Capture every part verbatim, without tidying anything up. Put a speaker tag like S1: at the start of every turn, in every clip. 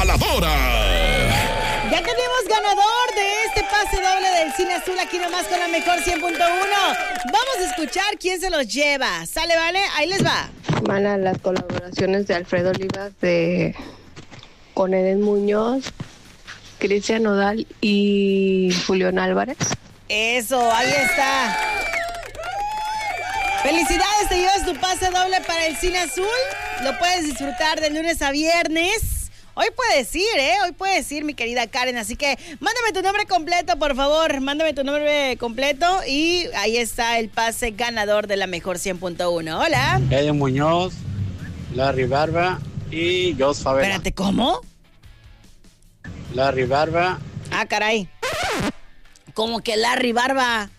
S1: ganadora.
S2: Ya tenemos ganador de este pase doble del Cine Azul aquí nomás con la mejor cien punto uno. Vamos a escuchar quién se los lleva. ¿Sale, vale? Ahí les va.
S3: Van a las colaboraciones de Alfredo Olivas de con Eden Muñoz, Cristian Nodal y Julián Álvarez.
S2: Eso, ahí está. Felicidades, te llevas tu pase doble para el Cine Azul. Lo puedes disfrutar de lunes a viernes. Hoy puedes ir, ¿eh? Hoy puedes ir, mi querida Karen. Así que mándame tu nombre completo, por favor. Mándame tu nombre completo y ahí está el pase ganador de la mejor cien punto uno. Hola.
S4: Eden Muñoz, Larry Barba y Jos Favela.
S2: Espérate, ¿cómo?
S4: Larry Barba.
S2: Ah, caray. Como que Larry Barba.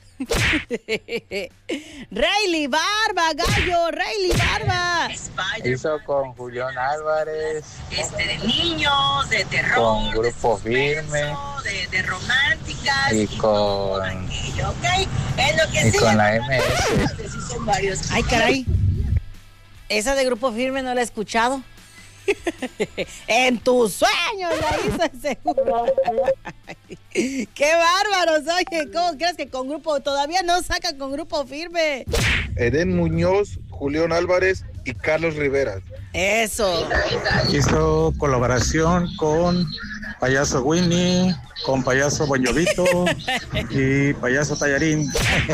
S2: Rayleigh Barba, gallo, Rayleigh Barba.
S5: Hizo con Julián Álvarez.
S6: Este, de niños, de terror.
S5: Con Grupo Firme.
S6: De, de románticas.
S5: Y, y con.
S6: Aquello, ¿okay? Es lo que
S5: y
S6: sí,
S5: con la M S.
S6: Son varios.
S2: Ay, caray. Esa de Grupo Firme no la he escuchado. En tus sueños la hizo seguro. Qué bárbaros, oye, ¿cómo crees que con grupo todavía no sacan con Grupo Firme?
S7: Eden Muñoz, Julián Álvarez y Carlos Rivera.
S2: Eso.
S8: Hizo colaboración con Payaso Winnie, con Payaso Boñovito y Payaso Tallarín.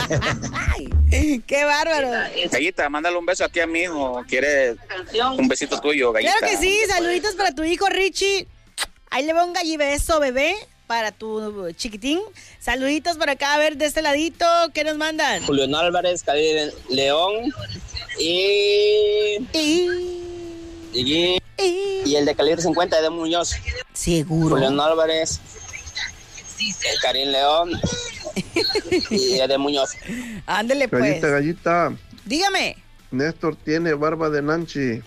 S2: ¡Qué bárbaro!
S9: Gallita, mándale un beso aquí a mi hijo. ¿Quiere un besito tuyo, Gallita?
S2: Claro que sí, saluditos para tu hijo Richie. Ahí le va un gallibeso, bebé, para tu chiquitín. Saluditos para acá, a ver, de este ladito, ¿qué nos mandan?
S10: Julián Álvarez, Cali León y...
S2: Y...
S10: Y... Y el de calibre cincuenta, de Muñoz.
S2: Seguro.
S10: Julián Álvarez, Karim León y de Muñoz.
S2: Ándele pues.
S7: Gallita, gallita.
S2: Dígame.
S7: Néstor tiene barba de Nanchi.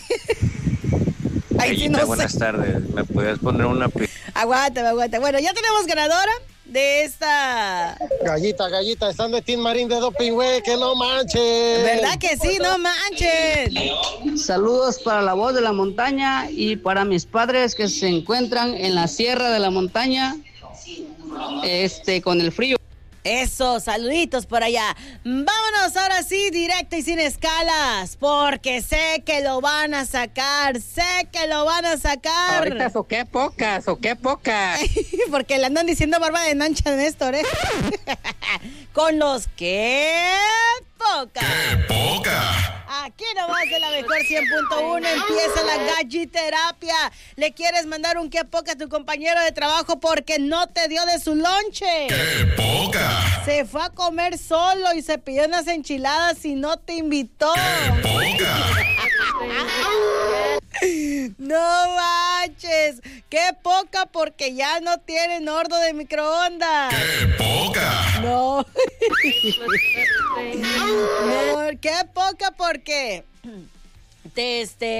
S2: Ay, sí, no sé.
S11: Buenas tardes. ¿Me puedes poner una...
S2: Aguanta, aguanta. Bueno, ya tenemos ganadora de esta...
S12: Gallita, gallita, están de Team Marín de Doping, güey, que no manches.
S2: ¿Verdad que sí? No manches.
S13: Saludos para la voz de la montaña y para mis padres que se encuentran en la sierra de la montaña, este, con el frío.
S2: Eso, saluditos por allá. Vámonos ahora sí, directo y sin escalas, porque sé que lo van a sacar, sé que lo van a sacar.
S10: Ahorita o qué pocas, o qué pocas.
S2: Porque le andan diciendo barba de Nancha a Néstor, ¿eh? Con los que poca.
S1: ¡Qué poca!
S2: Aquí nomás de la mejor cien punto uno empieza la galliterapia. ¿Le quieres mandar un qué poca a tu compañero de trabajo porque no te dio de su lonche?
S1: ¡Qué poca!
S2: Se fue a comer solo y se pidió unas enchiladas y no te invitó.
S1: ¡Qué poca!
S2: No manches. ¡Qué poca porque ya no tienen horno de microondas!
S1: ¡Qué poca!
S2: No. No, qué poca porque te este